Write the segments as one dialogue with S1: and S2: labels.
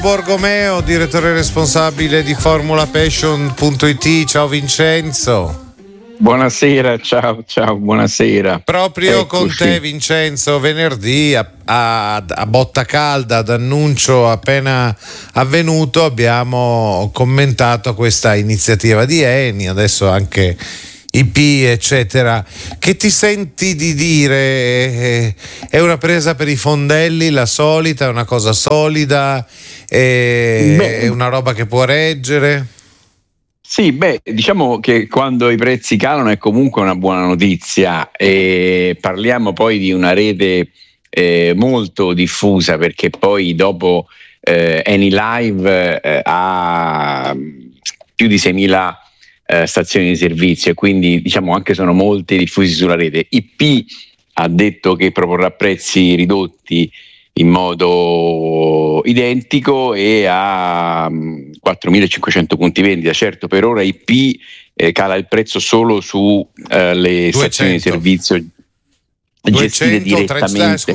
S1: Borgomeo, direttore responsabile di formulapassion.it. Ciao Vincenzo.
S2: Buonasera, ciao, buonasera.
S1: Proprio Eccoci. Con te Vincenzo, venerdì a botta calda, ad annuncio appena avvenuto, abbiamo commentato questa iniziativa di Eni, adesso anche IP eccetera. Che ti senti di dire? È una presa per i fondelli, la solita, è una cosa solida, è una roba che può reggere?
S2: Sì, diciamo che quando i prezzi calano è comunque una buona notizia, e parliamo poi di una rete molto diffusa, perché poi dopo Eni Live ha più di 6.000 stazioni di servizio, e quindi diciamo anche sono molti diffusi sulla rete. IP ha detto che proporrà prezzi ridotti in modo identico e ha 4.500 punti vendita. Certo, per ora IP cala il prezzo solo su le stazioni di servizio gestite direttamente.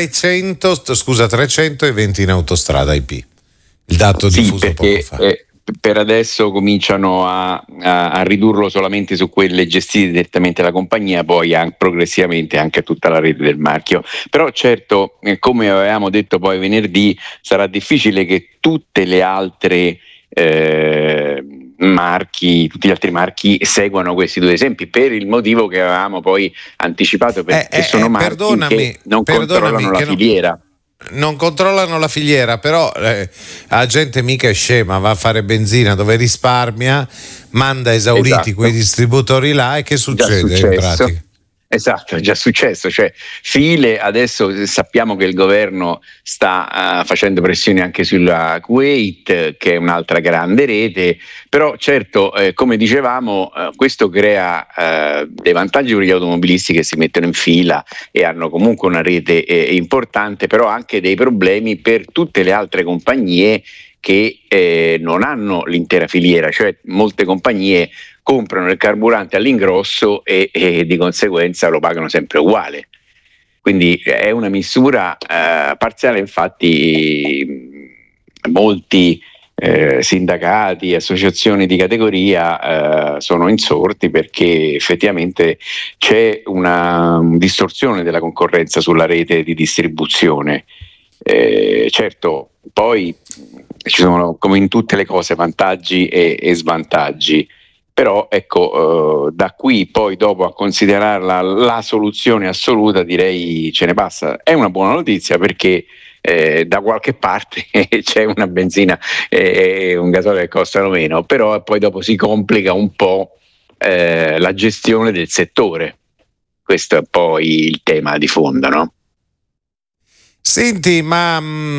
S1: 320 in autostrada IP, il dato diffuso poco fa.
S2: Per adesso cominciano a ridurlo solamente su quelle gestite direttamente dalla compagnia, poi progressivamente anche a tutta la rete del marchio. Però certo, come avevamo detto poi venerdì, sarà difficile che tutte le altre tutti gli altri marchi seguano questi due esempi, per il motivo che avevamo poi anticipato, perché sono marchi che non controllano la filiera.
S1: Non controllano la filiera, però la gente mica è scema, va a fare benzina dove risparmia, manda esauriti quei distributori là, e che succede in pratica?
S2: Esatto, è già successo, cioè file. Adesso sappiamo che il governo sta facendo pressioni anche sulla Kuwait, che è un'altra grande rete, però certo, come dicevamo, questo crea dei vantaggi per gli automobilisti che si mettono in fila e hanno comunque una rete importante, però anche dei problemi per tutte le altre compagnie che non hanno l'intera filiera, cioè molte compagnie comprano il carburante all'ingrosso e di conseguenza lo pagano sempre uguale. Quindi è una misura parziale. Infatti molti sindacati, associazioni di categoria sono insorti, perché effettivamente c'è una distorsione della concorrenza sulla rete di distribuzione. Certo, poi ci sono, come in tutte le cose, vantaggi e svantaggi. Però ecco, da qui poi dopo a considerarla la soluzione assoluta, direi ce ne passa. È una buona notizia, perché da qualche parte c'è una benzina e un gasolio che costano meno, però poi dopo si complica un po' la gestione del settore. Questo è poi il tema di fondo, no?
S1: Senti, ma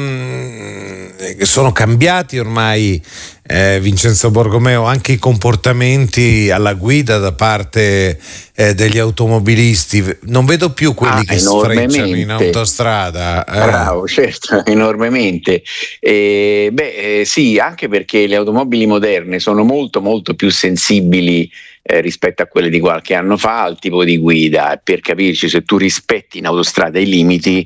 S1: sono cambiati ormai, Vincenzo Borgomeo, anche i comportamenti alla guida da parte degli automobilisti? Non vedo più quelli che sfrecciano in autostrada.
S2: Bravo, certo, enormemente. Sì, anche perché le automobili moderne sono molto molto più sensibili rispetto a quelle di qualche anno fa al tipo di guida. Per capirci, se tu rispetti in autostrada i limiti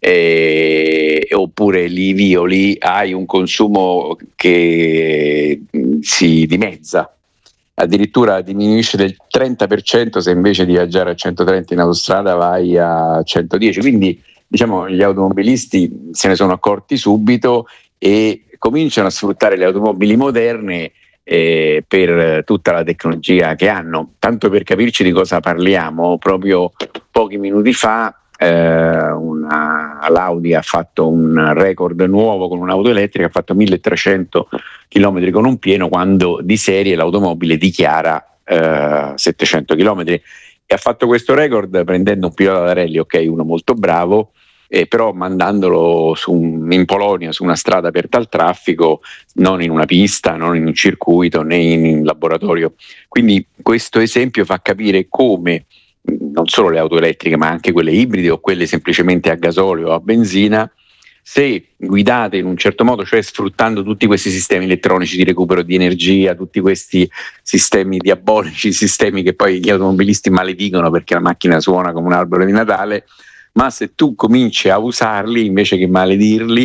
S2: oppure li violi, hai un consumo che si dimezza, addirittura diminuisce del 30% se invece di viaggiare a 130 in autostrada vai a 110. Quindi diciamo gli automobilisti se ne sono accorti subito e cominciano a sfruttare le automobili moderne per tutta la tecnologia che hanno. Tanto per capirci di cosa parliamo, proprio pochi minuti fa l'Audi ha fatto un record nuovo con un'auto elettrica, ha fatto 1.300 km con un pieno, quando di serie l'automobile dichiara 700 km, e ha fatto questo record prendendo un pilota da rally, uno molto bravo, però mandandolo in Polonia su una strada aperta al traffico, non in una pista, non in un circuito né in laboratorio. Quindi questo esempio fa capire come non solo le auto elettriche ma anche quelle ibride o quelle semplicemente a gasolio o a benzina, se guidate in un certo modo, cioè sfruttando tutti questi sistemi elettronici di recupero di energia, tutti questi sistemi diabolici, sistemi che poi gli automobilisti maledicono perché la macchina suona come un albero di Natale, ma se tu cominci a usarli invece che maledirli,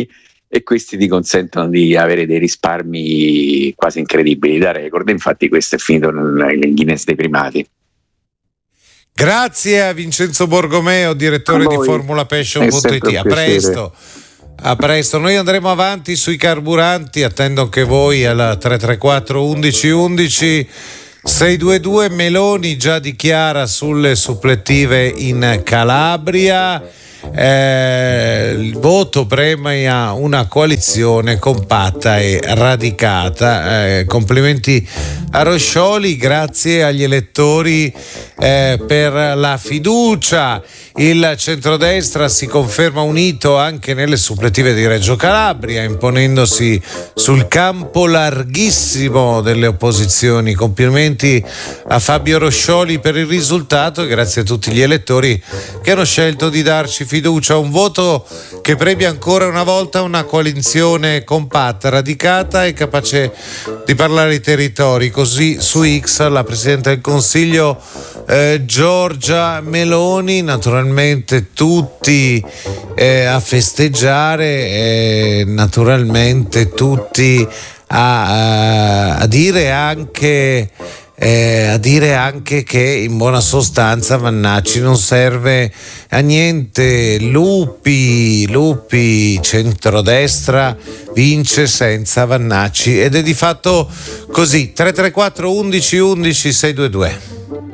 S2: e questi ti consentono di avere dei risparmi quasi incredibili da record. Infatti questo è finito nel Guinness dei primati.
S1: Grazie a Vincenzo Borgomeo, direttore di formulapassion.it. A presto, noi andremo avanti sui carburanti, attendo anche voi al 334 11 11 622. Meloni già dichiara sulle supplettive in Calabria. Il voto premia una coalizione compatta e radicata. Complimenti a Roscioli, grazie agli elettori per la fiducia. Il centrodestra si conferma unito anche nelle suppletive di Reggio Calabria, imponendosi sul campo larghissimo delle opposizioni. Complimenti a Fabio Roscioli per il risultato e grazie a tutti gli elettori che hanno scelto di darci fiducia. Un voto che premia ancora una volta una coalizione compatta, radicata e capace di parlare i territori. Così su X la Presidente del Consiglio Giorgia Meloni, naturalmente tutti a festeggiare, naturalmente tutti a dire anche che in buona sostanza Vannacci non serve a niente. Lupi, centrodestra vince senza Vannacci ed è di fatto così. 334 11 11 622.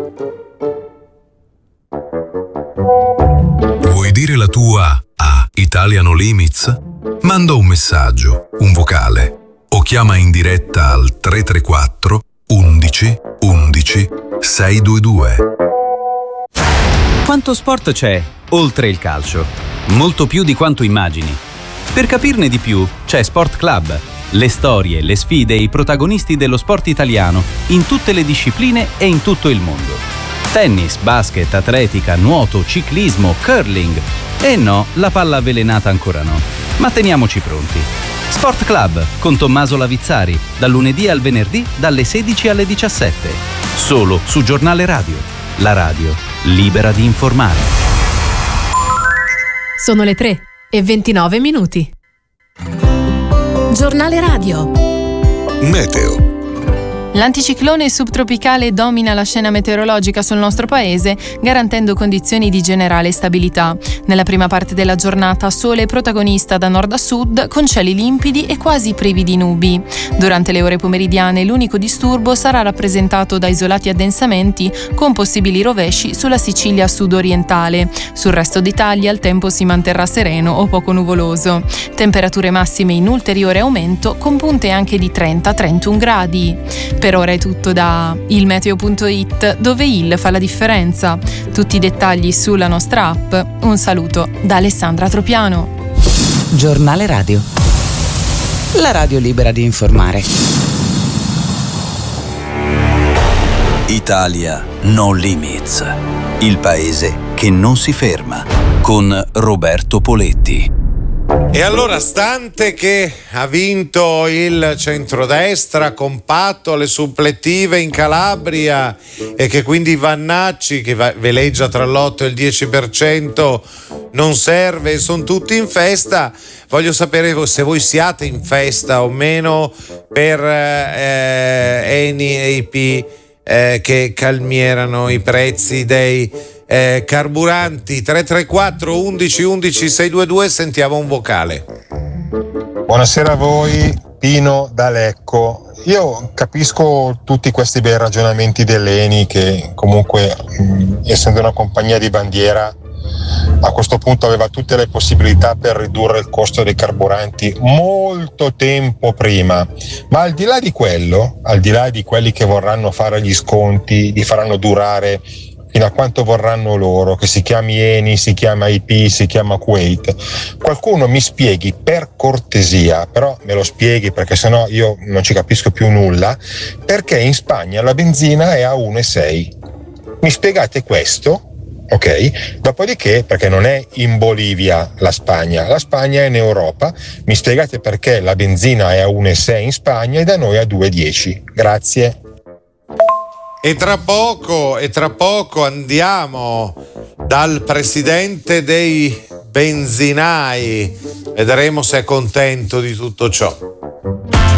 S3: Vuoi dire la tua a Italiano Limits? Manda un messaggio, un vocale o chiama in diretta al 334 11 11 622.
S4: Quanto sport c'è oltre il calcio? Molto più di quanto immagini. Per capirne di più c'è Sport Club, le storie, le sfide e i protagonisti dello sport italiano in tutte le discipline e in tutto il mondo. Tennis, basket, atletica, nuoto, ciclismo, curling. E no, la palla avvelenata ancora no. Ma teniamoci pronti. Sport Club con Tommaso Lavizzari, dal lunedì al venerdì dalle 16 alle 17. Solo su Giornale Radio, la radio libera di informare.
S5: Sono le 3:29. Giornale Radio.
S3: Meteo.
S6: L'anticiclone subtropicale domina la scena meteorologica sul nostro paese, garantendo condizioni di generale stabilità. Nella prima parte della giornata, sole protagonista da nord a sud, con cieli limpidi e quasi privi di nubi. Durante le ore pomeridiane, l'unico disturbo sarà rappresentato da isolati addensamenti, con possibili rovesci sulla Sicilia sud-orientale. Sul resto d'Italia il tempo si manterrà sereno o poco nuvoloso. Temperature massime in ulteriore aumento, con punte anche di 30-31 gradi. Per ora è tutto da ilmeteo.it, dove il fa la differenza. Tutti i dettagli sulla nostra app. Un saluto da Alessandra Tropiano.
S7: Giornale Radio. La radio libera di informare.
S4: Italia No Limits. Il paese che non si ferma. Con Roberto Poletti.
S1: E allora, stante che ha vinto il centrodestra compatto alle supplettive in Calabria e che quindi Vannacci, che veleggia tra l'8 e il 10%, non serve e sono tutti in festa, voglio sapere se voi siate in festa o meno per Eni e IP che calmierano i prezzi dei carburanti. 334 11 11 622. Sentiamo un vocale.
S8: Buonasera a voi, Pino da Lecco. Io capisco tutti questi bei ragionamenti dell'Eni che comunque essendo una compagnia di bandiera a questo punto aveva tutte le possibilità per ridurre il costo dei carburanti molto tempo prima, ma al di là di quello, al di là di quelli che vorranno fare gli sconti, li faranno durare fino a quanto vorranno loro, che si chiami Eni, si chiama IP, si chiama Kuwait. Qualcuno mi spieghi per cortesia, però me lo spieghi perché sennò io non ci capisco più nulla, perché in Spagna la benzina è a 1,6. Mi spiegate questo? Ok? Dopodiché, perché non è in Bolivia la Spagna è in Europa, mi spiegate perché la benzina è a 1,6 in Spagna e da noi a 2,10. Grazie.
S1: E tra poco andiamo dal presidente dei benzinai. Vedremo se è contento di tutto ciò.